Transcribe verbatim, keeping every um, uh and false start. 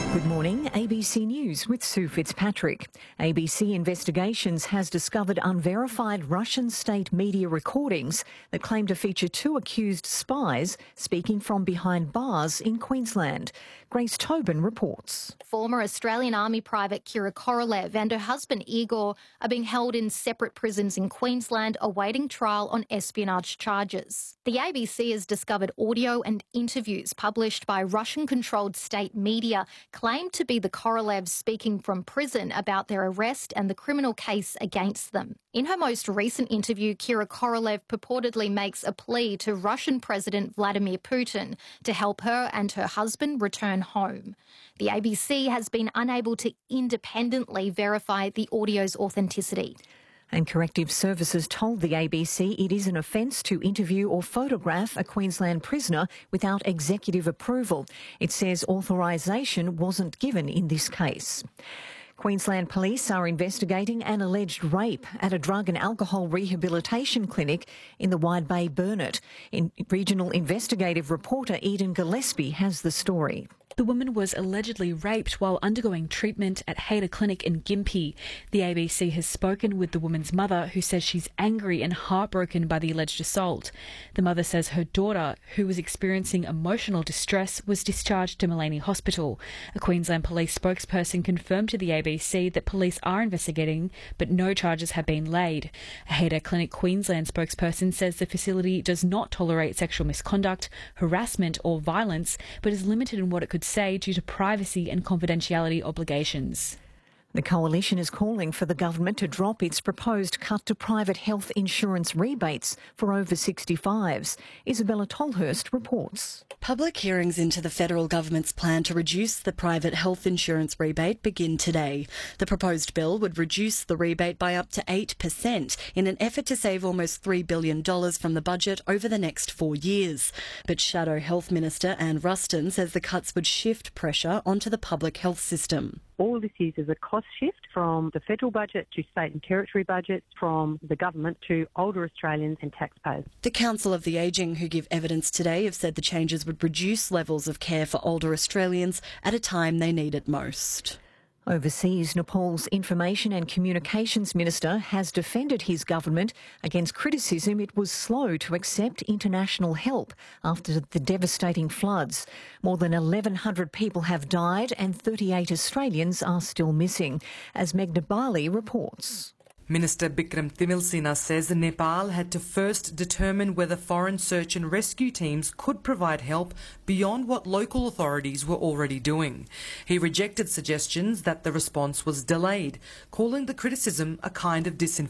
Good morning, A B C News with Sue Fitzpatrick. A B C Investigations has discovered unverified Russian state media recordings that claim to feature two accused spies speaking from behind bars in Queensland. Grace Tobin reports. Former Australian Army Private Kira Korolev and her husband Igor are being held in separate prisons in Queensland awaiting trial on espionage charges. The A B C has discovered audio and interviews published by Russian-controlled state media claimed to be the Korolevs speaking from prison about their arrest and the criminal case against them. In her most recent interview, Kira Korolev purportedly makes a plea to Russian President Vladimir Putin to help her and her husband return home. The A B C has been unable to independently verify the audio's authenticity. And Corrective Services told the A B C it is an offence to interview or photograph a Queensland prisoner without executive approval. It says authorisation wasn't given in this case. Queensland Police are investigating an alleged rape at a drug and alcohol rehabilitation clinic in the Wide Bay Burnett. In regional investigative reporter Eden Gillespie has the story. The woman was allegedly raped while undergoing treatment at Hayter Clinic in Gympie. The A B C has spoken with the woman's mother, who says she's angry and heartbroken by the alleged assault. The mother says her daughter, who was experiencing emotional distress, was discharged to Maleny Hospital. A Queensland Police spokesperson confirmed to the A B C that police are investigating, but no charges have been laid. A Hayter Clinic Queensland spokesperson says the facility does not tolerate sexual misconduct, harassment or violence, but is limited in what it could say due to privacy and confidentiality obligations. The Coalition is calling for the government to drop its proposed cut to private health insurance rebates for over sixty-fives. Isabella Tolhurst reports. Public hearings into the federal government's plan to reduce the private health insurance rebate begin today. The proposed bill would reduce the rebate by up to eight percent in an effort to save almost three billion dollars from the budget over the next four years. But Shadow Health Minister Anne Ruston says the cuts would shift pressure onto the public health system. All this is is a cost shift from the federal budget to state and territory budgets, from the government to older Australians and taxpayers. The Council of the Ageing, who give evidence today, have said the changes would reduce levels of care for older Australians at a time they need it most. Overseas, Nepal's Information and Communications Minister has defended his government against criticism it was slow to accept international help after the devastating floods. More than eleven hundred people have died and thirty-eight Australians are still missing, as Meghna Bali reports. Minister Bikram Timilsina says Nepal had to first determine whether foreign search and rescue teams could provide help beyond what local authorities were already doing. He rejected suggestions that the response was delayed, calling the criticism a kind of disinformation.